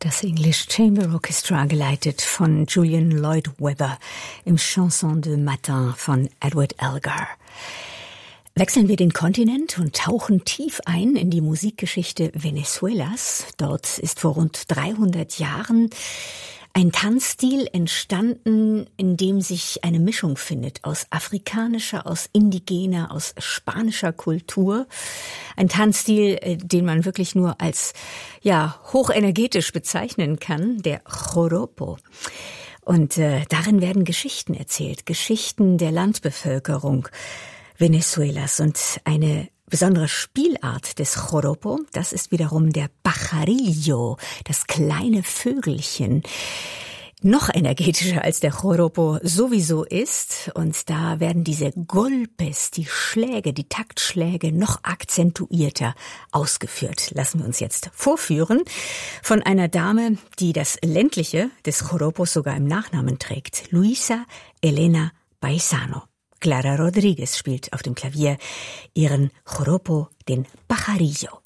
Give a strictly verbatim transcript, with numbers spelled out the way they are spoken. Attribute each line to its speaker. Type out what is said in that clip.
Speaker 1: Das English Chamber Orchestra, geleitet von Julian Lloyd Webber im Chanson de Matin von Edward Elgar. Wechseln wir den Kontinent und tauchen tief ein in die Musikgeschichte Venezuelas. Dort ist vor rund dreihundert Jahren ein Tanzstil entstanden, in dem sich eine Mischung findet aus afrikanischer, aus indigener, aus spanischer Kultur. Ein Tanzstil, den man wirklich nur als ja hochenergetisch bezeichnen kann, der Joropo. Und äh, darin werden Geschichten erzählt, Geschichten der Landbevölkerung Venezuelas. Und eine besondere Spielart des Joropo, das ist wiederum der Pajarillo, das kleine Vögelchen. Noch energetischer als der Joropo sowieso ist. Und da werden diese Golpes, die Schläge, die Taktschläge noch akzentuierter ausgeführt. Lassen wir uns jetzt vorführen von einer Dame, die das ländliche des Joropos sogar im Nachnamen trägt. Luisa Elena Paisano. Clara Rodriguez spielt auf dem Klavier ihren Joropo, den Pajarillo.